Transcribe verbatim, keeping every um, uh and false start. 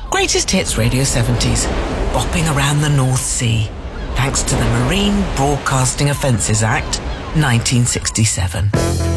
Greatest Hits Radio seventies, bopping around the North Sea, thanks to the Marine Broadcasting Offences Act, nineteen sixty-seven.